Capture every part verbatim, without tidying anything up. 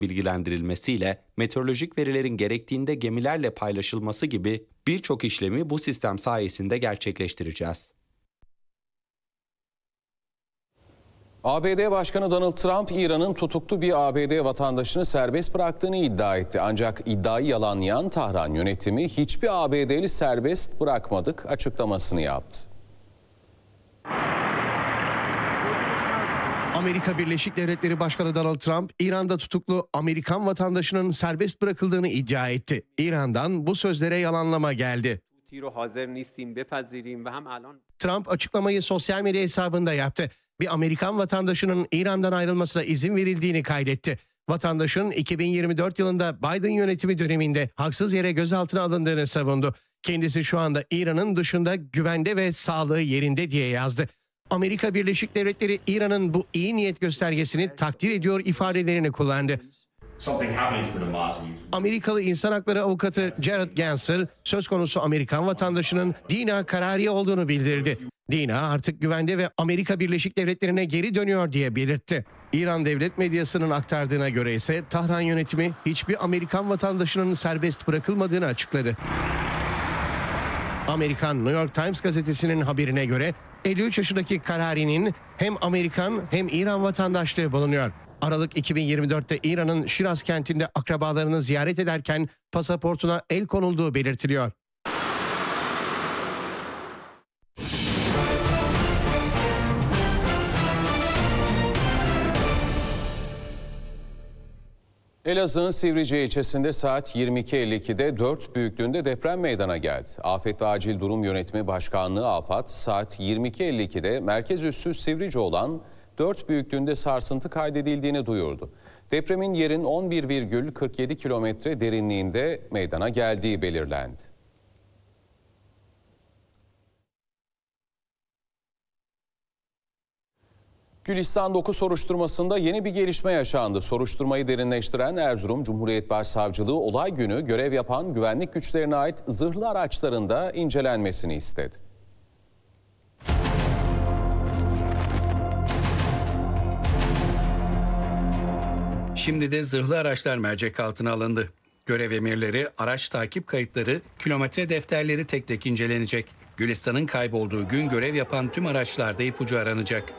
bilgilendirilmesiyle meteorolojik verilerin gerektiğinde gemilerle paylaşılması gibi birçok işlemi bu sistem sayesinde gerçekleştireceğiz. A B D Başkanı Donald Trump, İran'ın tutuklu bir A B D vatandaşını serbest bıraktığını iddia etti. Ancak iddiayı yalanlayan Tahran yönetimi hiçbir A B D'li serbest bırakmadık açıklamasını yaptı. Amerika Birleşik Devletleri Başkanı Donald Trump, İran'da tutuklu Amerikan vatandaşının serbest bırakıldığını iddia etti. İran'dan bu sözlere yalanlama geldi. Trump açıklamayı sosyal medya hesabında yaptı. Bir Amerikan vatandaşının İran'dan ayrılmasına izin verildiğini kaydetti. Vatandaşın iki bin yirmi dört yılında Biden yönetimi döneminde haksız yere gözaltına alındığını savundu. Kendisi şu anda İran'ın dışında güvende ve sağlığı yerinde diye yazdı. Amerika Birleşik Devletleri İran'ın bu iyi niyet göstergesini takdir ediyor ifadelerini kullandı. Amerikalı insan hakları avukatı Jared Gensler söz konusu Amerikan vatandaşının Dina Karari olduğunu bildirdi. Dina artık güvende ve Amerika Birleşik Devletleri'ne geri dönüyor diye belirtti. İran devlet medyasının aktardığına göre ise Tahran yönetimi hiçbir Amerikan vatandaşının serbest bırakılmadığını açıkladı. Amerikan New York Times gazetesinin haberine göre elli üç yaşındaki Karari'nin hem Amerikan hem İran vatandaşlığı bulunuyor. Aralık iki bin yirmi dörtte İran'ın Şiraz kentinde akrabalarını ziyaret ederken pasaportuna el konulduğu belirtiliyor. Elazığ'ın Sivrice ilçesinde saat yirmi iki elli ikide dört büyüklüğünde deprem meydana geldi. Afet ve Acil Durum Yönetimi Başkanlığı AFAD saat yirmi iki elli ikide merkez üssü Sivrice olan dört büyüklüğünde sarsıntı kaydedildiğini duyurdu. Depremin yerin on bir virgül kırk yedi kilometre derinliğinde meydana geldiği belirlendi. Gülistan dokuz soruşturmasında yeni bir gelişme yaşandı. Soruşturmayı derinleştiren Erzurum Cumhuriyet Başsavcılığı olay günü görev yapan güvenlik güçlerine ait zırhlı araçların da incelenmesini istedi. Şimdi de zırhlı araçlar mercek altına alındı. Görev emirleri, araç takip kayıtları, kilometre defterleri tek tek incelenecek. Gülistan'ın kaybolduğu gün görev yapan tüm araçlarda ipucu aranacak.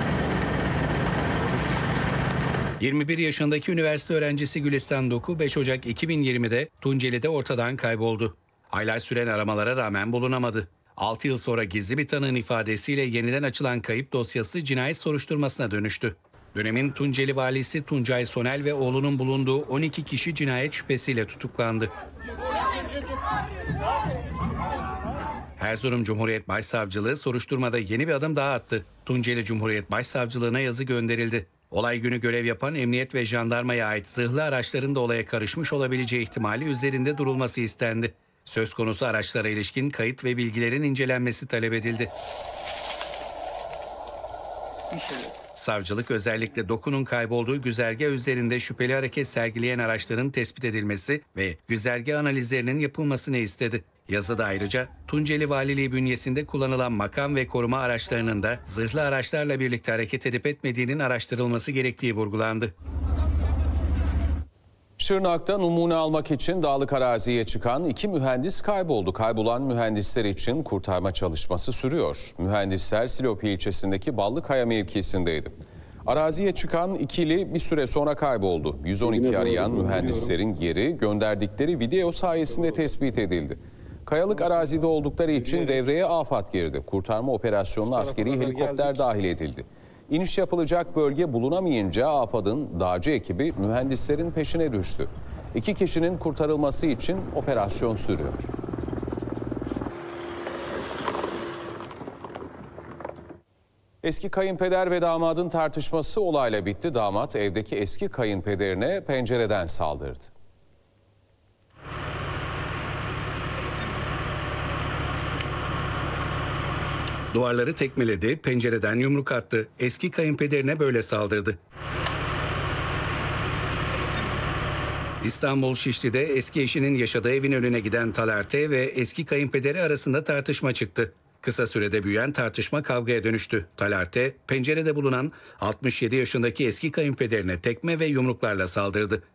yirmi bir yaşındaki üniversite öğrencisi Gülistan Doku beş Ocak iki bin yirmide Tunceli'de ortadan kayboldu. Aylar süren aramalara rağmen bulunamadı. altı yıl sonra gizli bir tanığın ifadesiyle yeniden açılan kayıp dosyası cinayet soruşturmasına dönüştü. Dönemin Tunceli valisi Tuncay Sonel ve oğlunun bulunduğu on iki kişi cinayet şüphesiyle tutuklandı. Erzurum Cumhuriyet Başsavcılığı soruşturmada yeni bir adım daha attı. Tunceli Cumhuriyet Başsavcılığına yazı gönderildi. Olay günü görev yapan emniyet ve jandarmaya ait zırhlı araçların da olaya karışmış olabileceği ihtimali üzerinde durulması istendi. Söz konusu araçlara ilişkin kayıt ve bilgilerin incelenmesi talep edildi. Savcılık özellikle Doku'nun kaybolduğu güzergah üzerinde şüpheli hareket sergileyen araçların tespit edilmesi ve güzergah analizlerinin yapılmasını istedi. Yazıda ayrıca Tunceli Valiliği bünyesinde kullanılan makam ve koruma araçlarının da zırhlı araçlarla birlikte hareket edip etmediğinin araştırılması gerektiği vurgulandı. Şırnak'ta numune almak için dağlık araziye çıkan iki mühendis kayboldu. Kaybolan mühendisler için kurtarma çalışması sürüyor. Mühendisler Silopi ilçesindeki Ballıkaya mevkisindeydi. Araziye çıkan ikili bir süre sonra kayboldu. yüz on iki arayan mühendislerin yeri gönderdikleri video sayesinde tespit edildi. Kayalık arazide oldukları için devreye AFAD girdi. Kurtarma operasyonuna askeri helikopter dahil edildi. İniş yapılacak bölge bulunamayınca AFAD'ın dağcı ekibi mühendislerin peşine düştü. İki kişinin kurtarılması için operasyon sürüyor. Eski kayınpeder ve damadın tartışması olayla bitti. Damat evdeki eski kayınpederine pencereden saldırdı. Duvarları tekmeledi, pencereden yumruk attı. Eski kayınpederine böyle saldırdı. İstanbul Şişli'de eski eşinin yaşadığı evin önüne giden Taner T. ve eski kayınpederi arasında tartışma çıktı. Kısa sürede büyüyen tartışma kavgaya dönüştü. Taner T. pencerede bulunan altmış yedi yaşındaki eski kayınpederine tekme ve yumruklarla saldırdı.